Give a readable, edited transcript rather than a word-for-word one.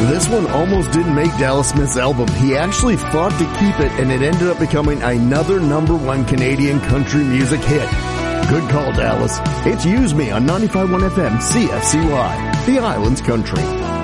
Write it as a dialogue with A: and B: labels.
A: This one almost didn't make Dallas Smith's album. He actually fought to keep it, and it ended up becoming another #1 Canadian country music hit. Good call, Dallas. It's Use Me on 95.1 FM CFCY, the Island's Country.